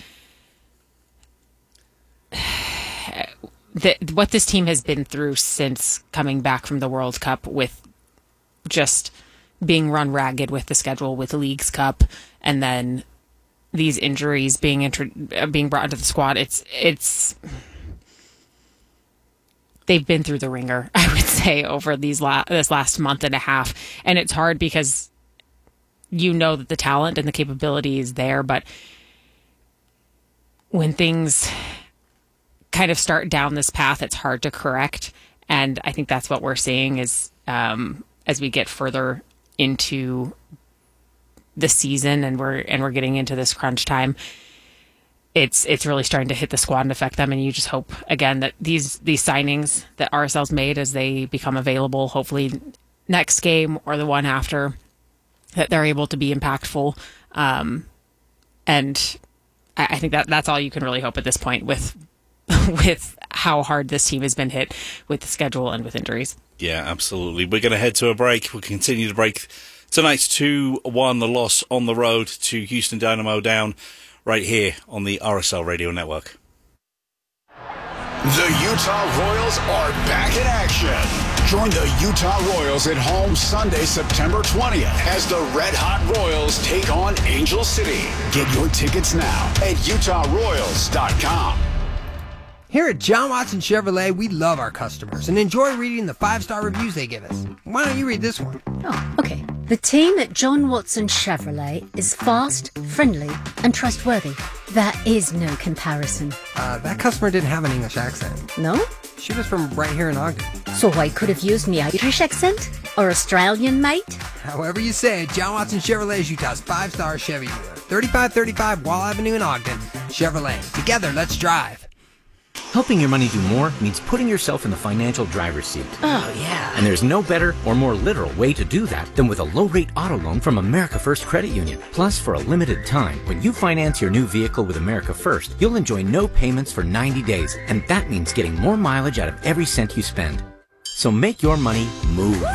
Speaker 10: The, what this team has been through since coming back from the World Cup, with just being run ragged with the schedule with the Leagues Cup, and then these injuries being intro- being brought into the squad. It's it's they've been through the ringer, I would say, over these la- this last month and a half, and it's hard because you know that the talent and the capability is there, but when things kind of start down this path, it's hard to correct. And I think that's what we're seeing is um, as we get further into the season and we're and we're getting into this crunch time, it's it's really starting to hit the squad and affect them. And you just hope again that these these signings that R S L's made as they become available, hopefully next game or the one after, that they're able to be impactful. Um, and I, I think that that's all you can really hope at this point with with how hard this team has been hit with the schedule and with injuries.
Speaker 9: Yeah, absolutely. We're going to head to a break. We'll continue to break tonight's two one, the loss on the road to Houston Dynamo down right here on the R S L Radio Network.
Speaker 5: The Utah Royals are back in action. Join the Utah Royals at home Sunday, September twentieth, as the Red Hot Royals take on Angel City. Get your tickets now at utah royals dot com.
Speaker 22: Here at John Watson Chevrolet, we love our customers and enjoy reading the five-star reviews they give us. Why don't you read this one?
Speaker 23: Oh, okay. The team at John Watson Chevrolet is fast, friendly, and trustworthy. There is no comparison.
Speaker 22: Uh, that customer didn't have an English accent.
Speaker 23: No?
Speaker 22: She was from right here in Ogden.
Speaker 23: So I could have used me Irish accent? Or Australian, mate?
Speaker 22: However you say it, John Watson Chevrolet is Utah's five-star Chevy dealer. thirty-five thirty-five Wall Avenue in Ogden. Chevrolet. Together, let's drive.
Speaker 24: Helping your money do more means putting yourself in the financial driver's seat.
Speaker 23: Oh, yeah.
Speaker 24: And there's no better or more literal way to do that than with a low-rate auto loan from America First Credit Union. Plus, for a limited time, when you finance your new vehicle with America First, you'll enjoy no payments for ninety days, and that means getting more mileage out of every cent you spend. So make your money move.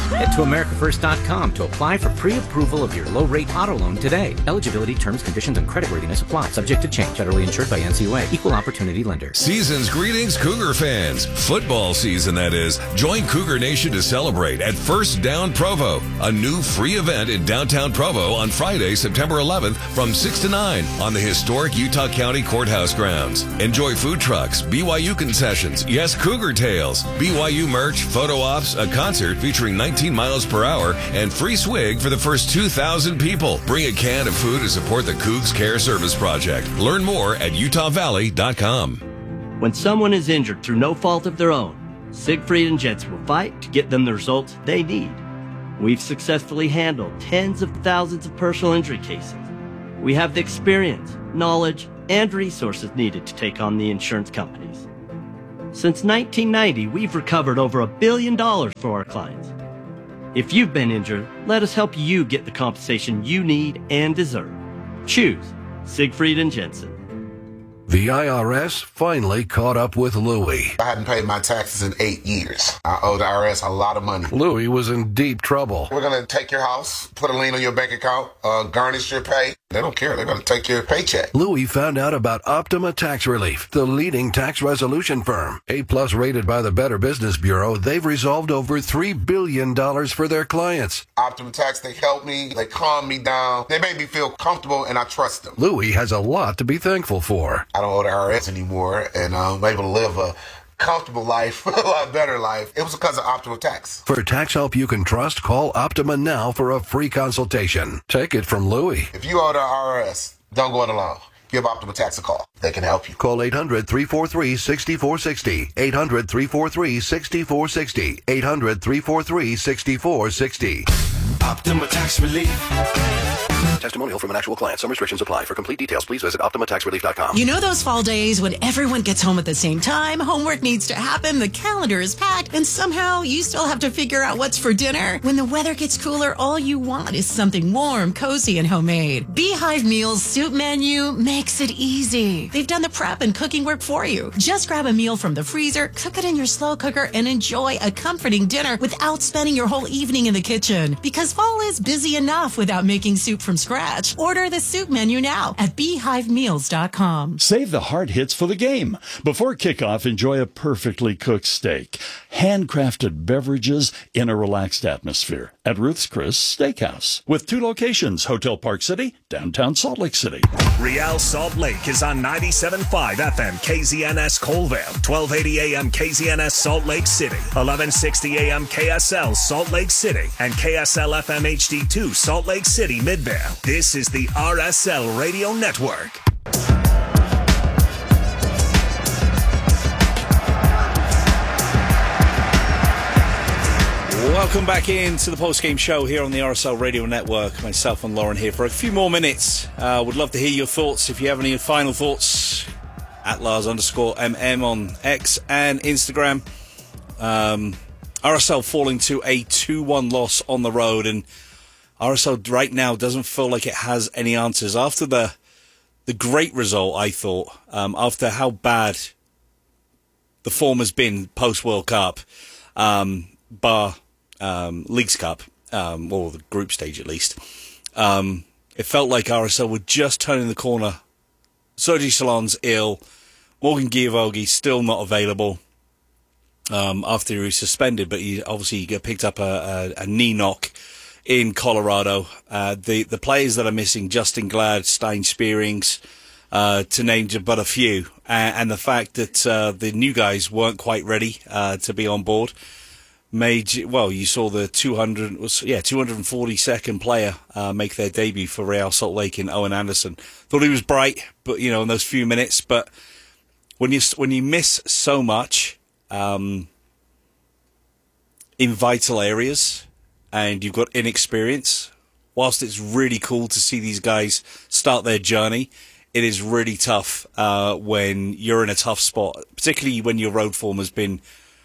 Speaker 24: Head to america first dot com to apply for pre-approval of your low-rate auto loan today. Eligibility, terms, conditions, and creditworthiness apply. Subject to change. Federally insured by N C U A. Equal opportunity lender.
Speaker 1: Season's greetings, Cougar fans. Football season, that is. Join Cougar Nation to celebrate at First Down Provo, a new free event in downtown Provo on Friday, September eleventh from six to nine on the historic Utah County Courthouse grounds. Enjoy food trucks, B Y U concessions, yes, Cougar Tales, B Y U merch, photo ops, a concert featuring nineteen miles per hour, and free swig for the first two thousand people. Bring a can of food to support the Cougs Care Service Project. Learn more at utah valley dot com.
Speaker 3: When someone is injured through no fault of their own, Siegfried and Jensen will fight to get them the results they need. We've successfully handled tens of thousands of personal injury cases. We have the experience, knowledge, and resources needed to take on the insurance companies. Since nineteen ninety, we've recovered over a billion dollars for our clients. If you've been injured, let us help you get the compensation you need and deserve. Choose Siegfried and Jensen.
Speaker 6: The I R S finally caught up with Louie.
Speaker 7: I hadn't paid my taxes in eight years. I owe the I R S a lot of money.
Speaker 6: Louie was in deep trouble.
Speaker 7: We're going to take your house, put a lien on your bank account, uh, garnish your pay. They don't care. They're going to take your paycheck.
Speaker 6: Louie found out about Optima Tax Relief, the leading tax resolution firm. A-plus rated by the Better Business Bureau, they've resolved over three billion dollars for their clients.
Speaker 7: Optima Tax, they help me. They calm me down. They make me feel comfortable, and I trust them.
Speaker 6: Louie has a lot to be thankful for.
Speaker 7: I don't owe the I R S anymore, and I'm able to live a comfortable life, a lot better life. It was because of Optima Tax.
Speaker 6: For tax help you can trust, call Optima now for a free consultation. Take it from Louie.
Speaker 7: If you owe the I R S, don't go it alone. Give Optima Tax a call. They can help you.
Speaker 6: Call eight hundred, three four three, six four six zero. eight hundred, three four three, six four six zero. eight hundred, three four three, six four six zero.
Speaker 25: Optima Tax Relief.
Speaker 6: Testimonial from an actual client. Some restrictions apply. For complete details, please visit optima tax relief dot com.
Speaker 4: You know those fall days when everyone gets home at the same time, homework needs to happen, the calendar is packed, and somehow you still have to figure out what's for dinner? When the weather gets cooler, all you want is something warm, cozy, and homemade. Beehive Meals soup menu makes it easy. They've done the prep and cooking work for you. Just grab a meal from the freezer, cook it in your slow cooker, and enjoy a comforting dinner without spending your whole evening in the kitchen. Because fall is busy enough without making soup from scratch. Order the soup menu now at beehive meals dot com.
Speaker 26: Save the hard hits for the game. Before kickoff, enjoy a perfectly cooked steak. Handcrafted beverages in a relaxed atmosphere at Ruth's Chris Steakhouse. With two locations, Hotel Park City, downtown Salt Lake City.
Speaker 8: Real Salt Lake is on ninety-seven point five F M K Z N S Colville, twelve eighty A M K Z N S Salt Lake City, eleven sixty A M K S L Salt Lake City, and K S L F M H D two Salt Lake City Midvale. This is the R S L Radio Network.
Speaker 9: Welcome back into the post-game show here on the R S L Radio Network. Myself and Lauren here for a few more minutes. Uh, would love to hear your thoughts. If you have any final thoughts, at Lars underscore MM on X and Instagram. Um, R S L falling to a two one loss on the road, and R S L right now doesn't feel like it has any answers. After the the great result, I thought, um, after how bad the form has been post-World Cup, um, bar um, Leagues Cup, um, or the group stage at least, um, it felt like R S L were just turning the corner. Sergi Salon's ill. Morgan Giavogi still not available um, after he was suspended, but he obviously picked up a, a, a knee knock in Colorado. Uh, the, the players that are missing, Justin Glad, Stein Spearings, uh, to name but a few, and, and the fact that uh, the new guys weren't quite ready uh, to be on board made, well, you saw the two hundred, yeah, two hundred forty-second player uh, make their debut for Real Salt Lake in Owen Anderson. Thought he was bright, but, you know, in those few minutes, but when you, when you miss so much um, in vital areas, and you've got inexperience, whilst it's really cool to see these guys start their journey, it is really tough uh, when you're in a tough spot, particularly when your road form has been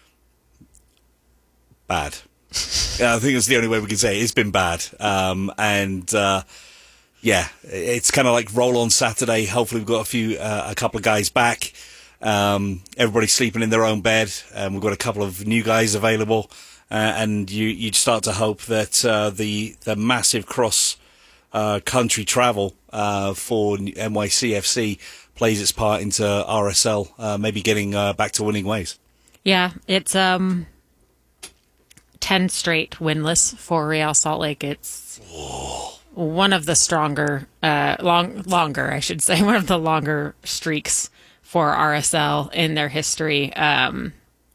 Speaker 9: bad. I think that's the only way we can say it. It's been bad. Um, and, uh, yeah, it's kind of like roll on Saturday. Hopefully we've got a few, uh, a couple of guys back. Um, everybody's sleeping in their own bed. And we've got a couple of new guys available. uh, and you you'd start to hope that uh, the the massive cross uh, country travel uh, for N Y C F C plays its part into R S L, uh, maybe getting uh, back to winning ways.
Speaker 10: Yeah, it's um ten straight winless for Real Salt Lake. It's one of the stronger, uh, long longer, I should say, one of the longer streaks for R S L in their history. Um,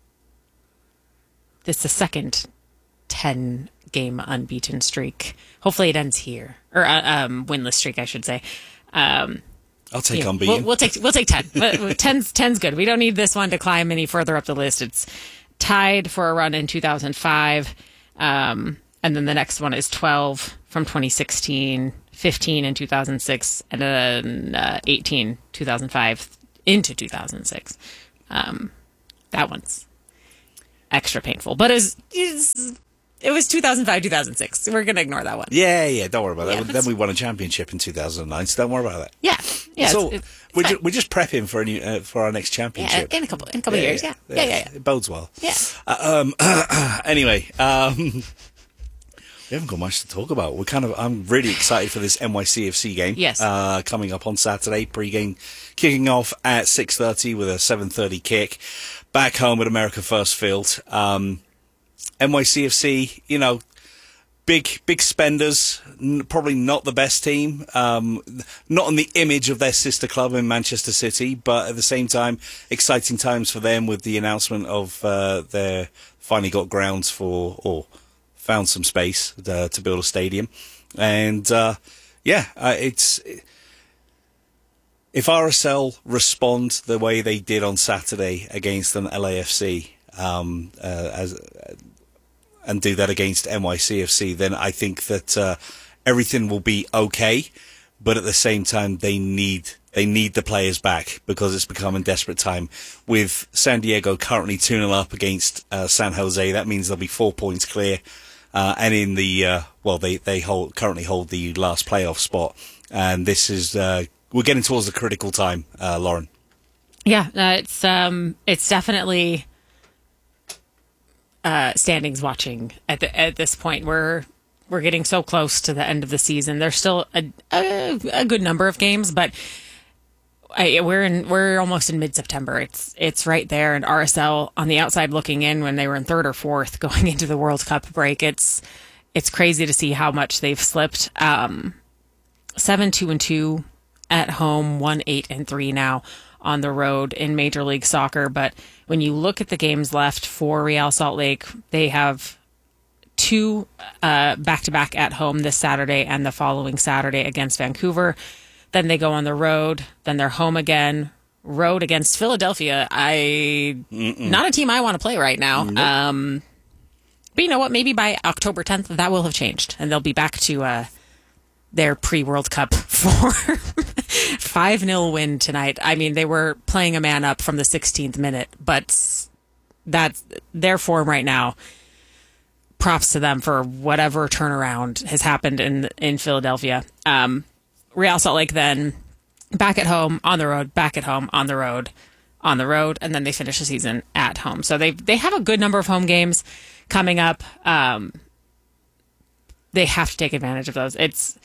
Speaker 10: It's the second ten-game unbeaten streak. Hopefully it ends here. Or uh, um, winless streak, I should say. Um,
Speaker 9: I'll take
Speaker 10: you know,
Speaker 9: unbeaten.
Speaker 10: We'll, we'll take we'll take ten. ten's, ten's good. We don't need this one to climb any further up the list. It's tied for a run in two thousand five. Um, and then the next one is twelve from twenty sixteen, fifteen in two thousand six, and then uh, eighteen, two thousand five into two thousand six. Um, that one's extra painful, but it was, it was two thousand five, two thousand six. We're going to ignore that one.
Speaker 9: Yeah, yeah, don't worry about
Speaker 10: Yeah,
Speaker 9: that. Then we won a championship in two thousand nine, so don't worry about that.
Speaker 10: Yeah, yeah.
Speaker 9: So
Speaker 10: it's, it's
Speaker 9: we're,
Speaker 10: fine.
Speaker 9: ju- we're just prepping for a new uh, for our next
Speaker 10: yeah,
Speaker 9: championship.
Speaker 10: in a couple in a couple years. Yeah. Yeah, yeah, yeah.
Speaker 9: It bodes well.
Speaker 10: Yeah.
Speaker 9: Uh, um, anyway, um, we haven't got much to talk about. We're kind of. I'm really excited for this N Y C F C game.
Speaker 10: Yes.
Speaker 9: Uh, coming up on Saturday, pre-game kicking off at six thirty with a seven thirty kick. Back home at America First Field. Um, N Y C F C, you know, big big spenders, n- probably not the best team, um, not on the image of their sister club in Manchester City, but at the same time, exciting times for them with the announcement of uh, their finally got grounds for, or found some space uh, to build a stadium. And uh, yeah, uh, it's... If R S L respond the way they did on Saturday against an L A F C, um, uh, as and do that against N Y C F C, then I think that uh, everything will be okay. But at the same time, they need they need the players back because it's becoming desperate time. With San Diego currently two nil up against uh, San Jose, that means they'll be four points clear. Uh, and in the uh, well, they they hold currently hold the last playoff spot, and this is uh, we're getting towards the critical time, uh, Lauren.
Speaker 10: Yeah, uh, it's um, it's definitely uh, standings watching at the, at this point. We're we're getting so close to the end of the season. There's still a a, a good number of games, but I, we're in we're almost in mid-September. It's it's right there, and R S L on the outside looking in when they were in third or fourth going into the World Cup break. It's it's crazy to see how much they've slipped. Um, seven two and two at home, one eight and three now on the road in Major League Soccer. But when you look at the games left for Real Salt Lake, they have two uh, back-to-back at home this Saturday and the following Saturday against Vancouver. Then they go on the road. Then they're home again. Road against Philadelphia. I Mm-mm. Not a team I want to play right now.
Speaker 9: Nope.
Speaker 10: Um, but you know what? Maybe by October tenth, that will have changed, and they'll be back to uh, their pre-World Cup for five nil win tonight. I mean, they were playing a man up from the sixteenth minute, but that's their form right now. Props to them for whatever turnaround has happened in in Philadelphia. Um, Real Salt Lake then back at home, on the road, back at home, on the road, on the road, and then they finish the season at home. So they they have a good number of home games coming up. Um, they have to take advantage of those. It's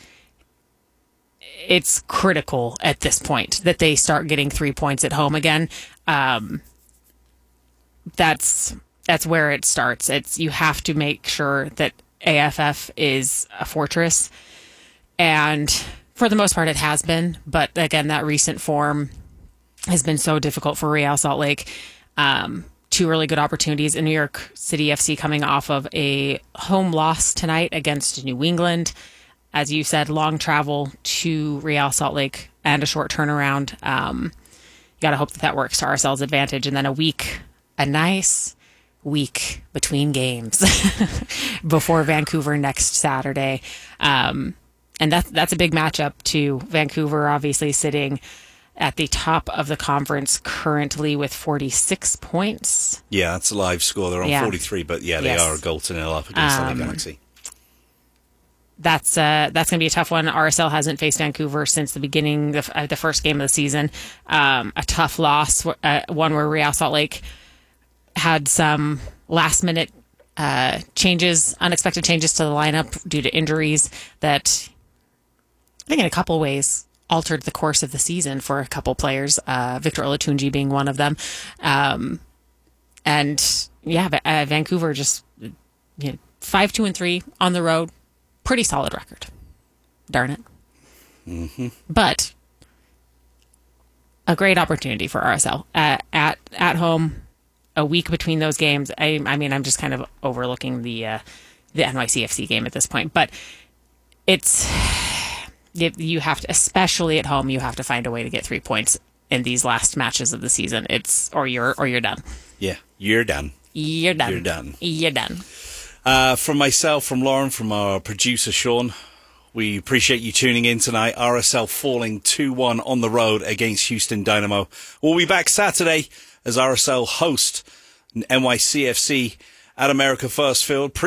Speaker 10: it's critical at this point that they start getting three points at home again. Um, that's that's where it starts. It's you have to make sure that A F F is a fortress, and for the most part, it has been. But again, that recent form has been so difficult for Real Salt Lake. Um, two really good opportunities in New York City F C coming off of a home loss tonight against New England. As you said, long travel to Real Salt Lake and a short turnaround. Um, you got to hope that that works to R S L's advantage. And then a week, a nice week between games before Vancouver next Saturday. Um, And that's, that's a big matchup, too. Vancouver obviously sitting at the top of the conference currently with forty-six points.
Speaker 9: Yeah, that's a live score. They're on
Speaker 10: Yeah.
Speaker 9: forty-three, but yeah, they
Speaker 10: Yes.
Speaker 9: are a goal to nil up against
Speaker 10: Um,
Speaker 9: L A Galaxy.
Speaker 10: That's uh, that's going to be a tough one. R S L hasn't faced Vancouver since the beginning, of uh, the first game of the season. Um, a tough loss, uh, one where Real Salt Lake had some last-minute uh, changes, unexpected changes to the lineup due to injuries that I think in a couple ways altered the course of the season for a couple players, uh, Victor Olatunji being one of them. Um, and yeah, uh, Vancouver just you know, five, two, and three on the road. Pretty solid record. Darn it.
Speaker 9: Mm-hmm.
Speaker 10: But a great opportunity for R S L uh, at at home. A week between those games. I, I mean, I'm just kind of overlooking the uh, the N Y C F C game at this point, but it's it, you have to, especially at home, you have to find a way to get three points in these last matches of the season. It's or you're or you're done.
Speaker 9: Yeah, you're done.
Speaker 10: You're done.
Speaker 9: You're done.
Speaker 10: You're done.
Speaker 9: Uh, from myself, from Lauren, from our producer Sean, we appreciate you tuning in tonight. R S L falling two one on the road against Houston Dynamo. We'll be back Saturday as R S L host N Y C F C at America First Field.